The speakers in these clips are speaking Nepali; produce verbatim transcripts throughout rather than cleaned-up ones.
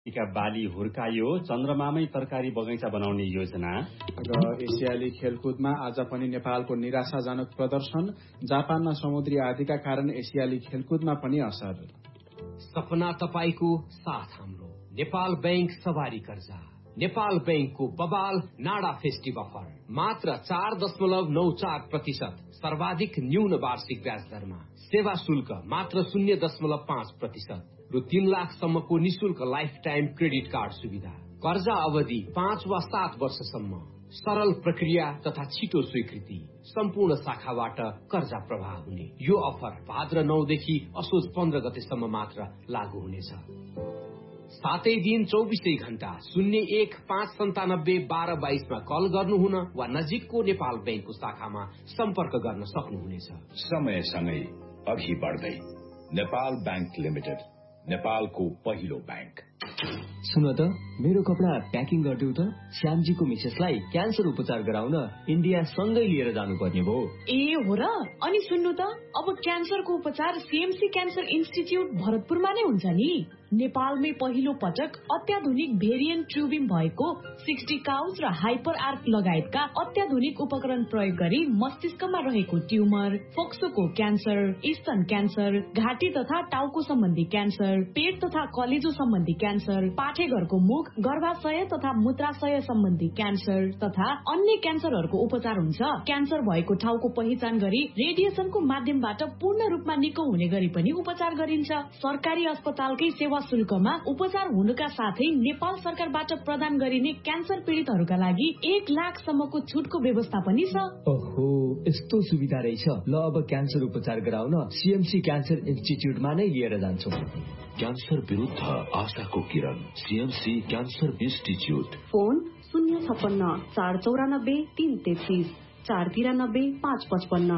का बाली हुर्कायो, चन्द्रमामै तरकारी बगैँचा बनाउने योजना। र एसियाली खेलकुदमा आज पनि नेपालको निराशाजनक प्रदर्शन, जापानमा समुद्री आँधीका कारण एसियाली खेलकुदमा पनि असर। सपना तपाईको साथ हाम्रो। नेपाल बैंक सवारी कर्जा, नेपाल बैंकको बबाल नाडा फेस्टिभ अफर मात्र चार दशमलव नौ चार प्रतिशत सर्वाधिक न्यून वार्षिक ब्याज दरमा, सेवा शुल्क मात्र शून्य दशमलव पाँच प्रतिशत रु तीन लाखसम्मको निशुल्क लाइफ टाइम क्रेडिट कार्ड सुविधा, कर्जा अवधि पाँच वा सात वर्षसम्म, सरल प्रक्रिया तथा छिटो स्वीकृति, सम्पूर्ण शाखाबाट कर्जा प्रवाह हुने यो अफर भाद्र नौदेखि असोज पन्ध्र गतेसम्म मात्र लागू हुनेछ। सातै दिन चौबिसै घण्टा शून्य एक पाँच सन्तानब्बे बाह्र बाइसमा कल गर्नुहुन वा नजिकको नेपाल बैंकको शाखामा सम्पर्क गर्न सक्नुहुनेछ। समयसँगै अघि बढ्दै नेपाल बैंक लिमिटेड, नेपालको पहिलो बैंक। सुन त, मेरो कपडा प्याकिङ गरिदेऊ त। श्यामजीको मिसेसलाई क्यान्सर उपचार गराउन इन्डिया सँगै लिएर जानुपर्ने भयो। ए हो र? अनि सुन्नु त, अब क्यान्सरको उपचार सीएमसी क्यान्सर इन्स्टिच्युट भरतपुरमा नै हुन्छ नि। नेपालमै पहिलो पटक अत्याधुनिक भेरिएन्ट ट्युबिङ भएको सिक्सटी काउज र हाइपर आर्क लगायतका अत्याधुनिक उपकरण प्रयोग गरी मस्तिष्कमा रहेको ट्युमर, फोक्सोको क्यान्सर, स्तन क्यान्सर, घाँटी तथा टाउको सम्बन्धी क्यान्सर, पेट तथा कलेजो सम्बन्धी क्यान्सर, पाठेघरको मुख, गर्भाशय तथा मूत्राशय सम्बन्धी क्यान्सर तथा अन्य क्यान्सरहरूको उपचार हुन्छ। क्यान्सर भएको ठाउँको पहिचान गरी रेडिएसनको माध्यमबाट पूर्ण रूपमा निको हुने गरी पनि उपचार गरिन्छ। सरकारी अस्पतालकै सेवा शुल्कमा उपचार हुनुका साथै नेपाल सरकारबाट प्रदान गरिने क्यान्सर पीड़ितहरूका लागि एक लाखसम्मको छुटको व्यवस्था पनि छ। ओहो, यस्तो सुविधा रहेछ। ल, अब क्यान्सर उपचार गराउन सीएमसी क्यान्सर इन्स्टिच्युटमा नै लिएर जान्छौँ। क्यान्सर विरुद्ध आशाको किरण, सीएमसी क्यान्सर इन्स्टिच्युट। फोन शून्य छप्पन्न चार चौरानब्बे तीन तेत्तीस चार तिरानब्बे पाँच पचपन्न।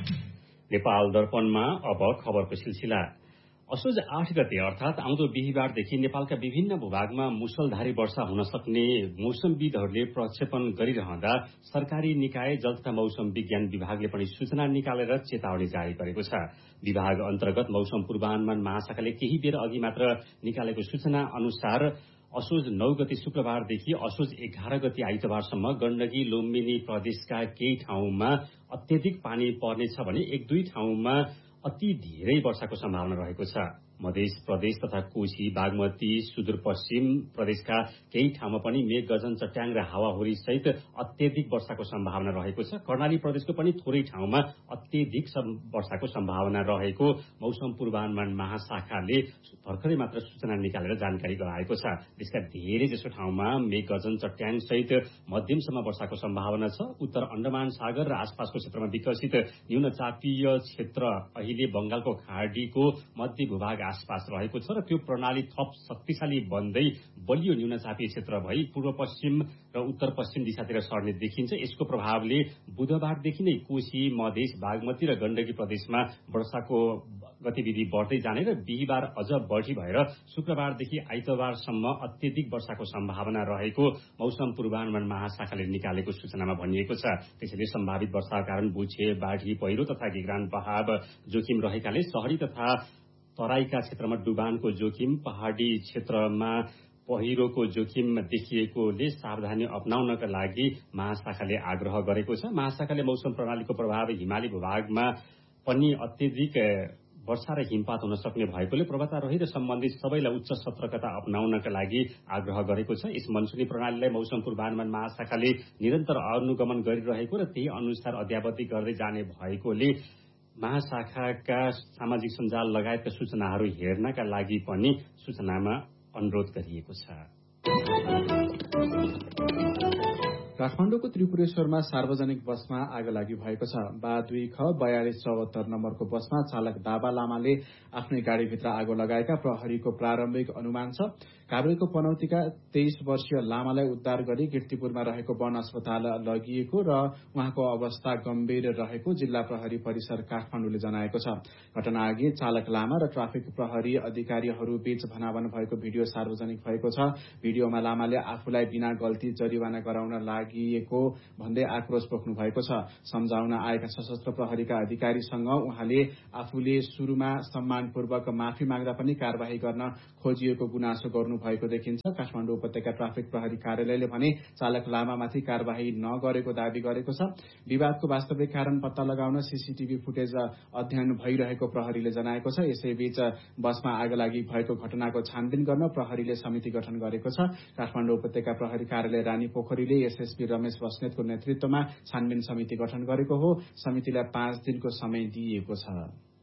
नेपाल दर्पणमा अब खबरको सिलसिला। असोज आठ गते अर्थात आउँदो बिहिबारदेखि नेपालका विभिन्न भूभागमा मुसलधारी वर्षा हुन सक्ने मौसमविदहरूले प्रक्षेपण गरिरहँदा सरकारी निकाय जल तथा मौसम विज्ञान विभागले पनि सूचना निकालेर चेतावनी जारी गरेको छ। विभाग अन्तर्गत मौसम पूर्वानुमान महाशाखाले केही बेर अघि मात्र निकालेको सूचना अनुसार असोज नौ गते शुक्रबारदेखि असोज एघार गते आइतबारसम्म गण्डकी लुम्बिनी प्रदेशका केही ठाउँमा अत्यधिक पानी पर्नेछ भने एक दुई ठाउँमा अति धेरै वर्षाको सम्भावना रहेको छ। मध्य प्रदेश तथा कोशी, बागमती, सुदूरपश्चिम प्रदेशका केही ठाउँमा पनि मेघ गर्जन, चट्याङ र हावाहुरी सहित अत्यधिक वर्षाको सम्भावना रहेको छ। कर्णाली प्रदेशको पनि थोरै ठाउँमा अत्यधिक वर्षाको सम्भावना रहेको मौसम पूर्वानुमान महाशाखाले भर्खरै मात्र सूचना निकालेर जानकारी गराएको छ। देशका धेरै जसो ठाउँमा मेघ गर्जन, चट्याङ सहित मध्यमसम्म वर्षाको सम्भावना छ। उत्तर अण्डमान सागर र आसपासको क्षेत्रमा विकसित न्यून चापीय क्षेत्र अहिले बंगालको खाडीको मध्य भूभाग आसपास रहेको छ र त्यो प्रणाली थप शक्तिशाली बन्दै बलियो न्यून चापीय क्षेत्र भई पूर्व पश्चिम र उत्तर पश्चिम दिशातिर सर्ने देखिन्छ। यसको प्रभावले बुधबारदेखि नै कोशी, मधेस, बागमती र गण्डकी प्रदेशमा वर्षाको गतिविधि बढ्दै जाने र बिहिबार अझ बढी भएर शुक्रबारदेखि आइतबारसम्म अत्यधिक वर्षाको सम्भावना रहेको मौसम पूर्वानुमान महाशाखाले निकालेको सूचनामा भनिएको छ। त्यसैले सम्भावित वर्षाका कारण बुछे, बाढी, पहिरो तथा गिगरान बहाव जोखिम रहेकाले शहरी तथा तराईका क्षेत्रमा डुबानको जोखिम, पहाड़ी क्षेत्रमा पहिरोको जोखिम देखिएकोले सावधानी अपनाउनका लागि महाशाखाले आग्रह गरेको छ। महाशाखाले मौसम प्रणालीको प्रभाव हिमाली भूभागमा पनि अत्यधिक वर्षा र हिमपात हुन सक्ने भएकोले पर्वतारोही र सम्बन्धित सबैलाई उच्च सतर्कता अपनाउनका लागि आग्रह गरेको छ। यस मनसुनी प्रणालीलाई मौसम पूर्वानुमान महाशाखाले निरन्तर अनुगमन गरिरहेको र त्यही अनुसार अद्यावधि गर्दै जाने भएकोले महाशाखाका सामाजिक सञ्जाल लगायतका सूचनाहरू हेर्नका लागि पनि सूचनामा अनुरोध गरिएको छ। काठमाडौँको त्रिपुरेश्वरमा सार्वजनिक बसमा आगलागी भएको छ। बा दुई ख बयालिस चौहत्तर नम्बरको बसमा चालक दाबा लामाले आफ्नै गाड़ीभित्र आगो लगाएका प्रहरीको प्रारम्भिक अनुमान छ। काभ्रेको पनौतीका तेइस वर्षीय लामालाई उद्धार गरी कीर्तिपुरमा रहेको वन अस्पताल लगिएको र उहाँको अवस्था गम्भीर रहेको जिल्ला प्रहरी परिसर काठमाडौँले जनाएको छ। घटना अघि चालक लामा र ट्राफिक प्रहरी अधिकारीहरू बीच भनाभन भएको भिडियो सार्वजनिक भएको छ। भिडियोमा लामाले आफूलाई बिना गल्ती जरिवाना गराउन लागि लागि भन्दै आक्रोश पोख्नु भएको छ। सम्झाउन आएका सशस्त्र प्रहरीका अधिकारीसँग उहाँले आफूले सुरुमा सम्मानपूर्वक माफी माग्दा पनि कार्यवाही गर्न खोजिएको गुनासो गर्नु भएको देखिन्छ। काठमाडौँ उपत्यका ट्राफिक प्रहरी कार्यालयले भने चालक लामामाथि कार्यवाही नगरेको दावी गरेको छ। विवादको वास्तविक कारण पत्ता लगाउन सीसीटीभी फुटेज अध्ययन भइरहेको प्रहरीले जनाएको छ। यसैबीच बसमा आगलागी भएको घटनाको छानबिन गर्न प्रहरीले समिति गठन गरेको छ। काठमाडौँ उपत्यका प्रहरी कार्यालय रानी पोखरीले एसएसपी रमेश बस्नेतको नेतृत्वमा छानबिन समिति गठन गरेको हो। समितिलाई पाँच दिनको समय दिइएको छ।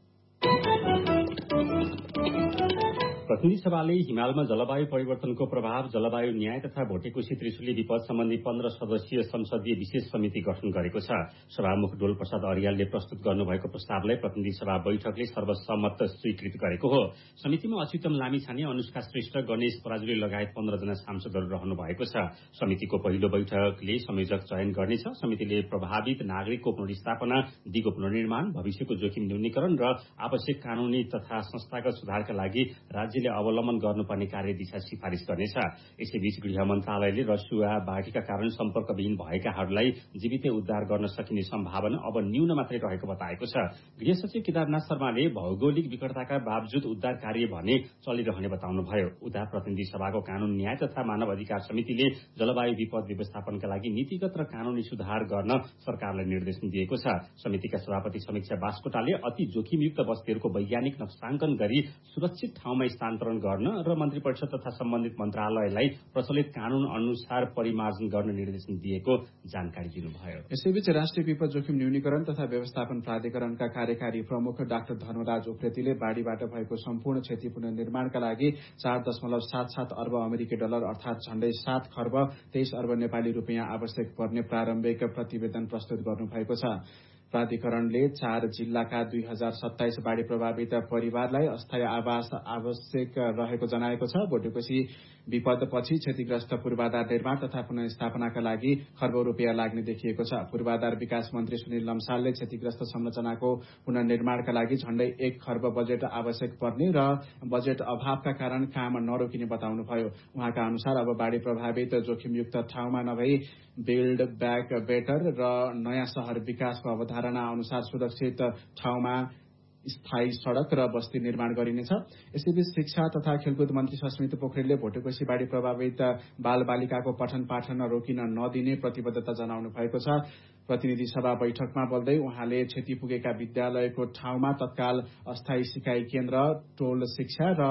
प्रतिनिधि सभाले हिमालमा जलवायु परिवर्तनको प्रभाव, जलवायु न्याय तथा भोटेकोशी त्रिशुली विपद सम्बन्धी पन्ध्र सदस्यीय संसदीय विशेष समिति गठन गरेको छ। सभामुख डोल प्रसाद अर्यालले प्रस्तुत गर्नुभएको प्रस्तावलाई प्रतिनिधि सभा बैठकले सर्वसम्मत स्वीकृत गरेको हो। समितिमा अच्युतम लामिछाने, अनुष्का श्रेष्ठ, गणेश पराजुली लगायत पन्ध्रजना सांसदहरू रहनु भएको छ। समितिको पहिलो बैठकले संयोजक चयन गर्नेछ। समितिले प्रभावित नागरिकको पुनर्स्थापना, दिगो पुनर्निर्माण, भविष्यको जोखिम न्यूनीकरण र आवश्यक कानूनी तथा संस्थागत सुधारका लागि राज्य अवलम्बन गर्नुपर्ने कार्यदिशा सिफारिश गर्नेछ। यसैबीच गृह मन्त्रालयले रसुवा बाढीका कारण सम्पर्कविहीन भएकाहरूलाई जीवितै उद्धार गर्न सकिने सम्भावना अब न्यून मात्रै रहेको बताएको छ। गृह सचिव केदारनाथ शर्माले भौगोलिक विकटताका बावजुद उद्धार कार्य भने चलिरहने बताउनुभयो। उता प्रतिनिधि सभाको कानून न्याय तथा मानव अधिकार समितिले जलवायु विपद व्यवस्थापनका लागि नीतिगत र कानूनी सुधार गर्न सरकारलाई निर्देशन दिएको छ। समितिका सभापति समीक्षा बास्कोटाले अति जोखिमयुक्त बस्तीहरूको वैज्ञानिक नक्साङ्कन गरी सुरक्षित ठाउँमा स्थानान्तरण गर्न र मन्त्री परिषद तथा सम्बन्धित मन्त्रालयलाई प्रचलित कानून अनुसार परिमार्जन गर्न निर्देशन दिएको जानकारी दिनुभयो। यसैबीच राष्ट्रिय विपद जोखिम न्यूनीकरण तथा व्यवस्थापन प्राधिकरणका कार्यकारी प्रमुख डाक्टर धर्मराज उप्रेतीले बाढ़ीबाट भएको सम्पूर्ण क्षति पुनर्निर्माणका लागि चार दशमलव सात सात अर्ब अमेरिकी डलर अर्थात झण्डै सात खर्ब तेइस अर्ब नेपाली रूपियाँ आवश्यक पर्ने प्रारम्भिक प्रतिवेदन प्रस्तुत गर्नुभएको छ। प्राधिकरणले चार जिल्लाका दुई हजार सत्ताइस बाढ़ी प्रभावित परिवारलाई अस्थायी आवास आवश्यक रहेको जनाएको छ। भोटेकोशी विपदपछि क्षतिग्रस्त पूर्वाधार निर्माण तथा पुनर्स्थापनाका लागि खर्बौं रूपियाँ लाग्ने देखिएको छ। पूर्वाधार विकास मन्त्री सुनिल लम्सालले क्षतिग्रस्त संरचनाको पुनर्निर्माणका लागि झण्डै एक खर्ब बजेट आवश्यक पर्ने र बजेट अभावका कारण काम नरोकिने बताउनुभयो। उहाँका अनुसार अब बाढ़ी प्रभावित जोखिमयुक्त ठाउँमा नभई बिल्ड ब्याक बेटर र नयाँ शहर विकासको अवधारणा अनुसार सुरक्षित ठाउँमा स्थायी सड़क र बस्ती निर्माण गरिनेछ। यसैबीच शिक्षा तथा खेलकुद मन्त्री सस्मित पोखरेलले भोटेकोशी बाढ़ी प्रभावित बाल बालिकाको पठन पाठन रोकिन नदिने प्रतिबद्धता जनाउनु भएको छ। प्रतिनिधि सभा बैठकमा बोल्दै उहाँले क्षति पुगेका विद्यालयको ठाउँमा तत्काल अस्थायी सिकाइ केन्द्र, टोल शिक्षा र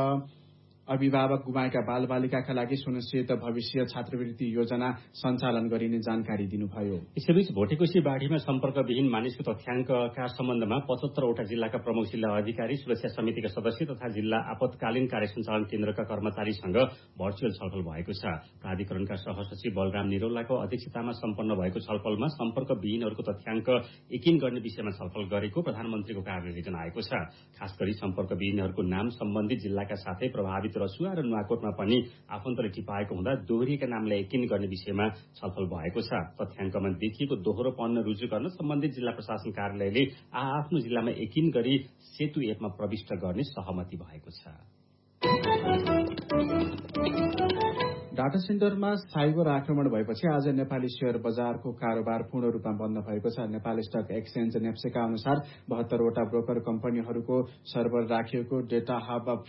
अभिभावक गुमाएका बाल बालिकाका लागि सुनिश्चित भविष्य छात्रवृत्ति योजना सञ्चालन गरिने जानकारी दिनुभयो। यसैबीच भोटेकोशी बाढ़ीमा सम्पर्कविहीन मानिसको तथ्याङ्कका सम्बन्धमा पचहत्तरवटा जिल्लाका प्रमुख जिल्ला अधिकारी, सुरक्षा समितिका सदस्य तथा जिल्ला आपतकालीन कार्य सञ्चालन केन्द्रका कर्मचारीसँग भर्चुअल छलफल भएको छ। प्राधिकरणका सहसचिव बलराम निरौलाको अध्यक्षतामा सम्पन्न भएको छलफलमा सम्पर्कविहीनहरूको तथ्याङ्क यकिन गर्ने विषयमा छलफल गरेको प्रधानमन्त्रीको कार्यालयले जनाएको छ। खास गरी सम्पर्कविहीनहरूको नाम सम्बन्धित जिल्लाका साथै प्रभावित रसुवा र नुवाकोटमा पनि आफन्तले टिपाएको हुँदा दोहोरिएका नामलाई यकिन गर्ने विषयमा छलफल भएको छ। तथ्याङ्कमा देखिएको दोहोरोपन रुजु गर्न सम्बन्धित जिल्ला प्रशासन कार्यालयले आआफ्नो जिल्लामा यकिन गरी सेतु एपमा प्रविष्ट गर्ने सहमति भएको छ। डाटा सेन्टरमा साइबर आक्रमण भएपछि आज नेपाली शेयर बजारको कारोबार पूर्ण रूपमा बन्द भएको छ। नेपाल स्टक एक्सचेन्ज नेप्सेका अनुसार बहत्तरवटा ब्रोकर कम्पनीहरूको सर्भर राखिएको डेटा हब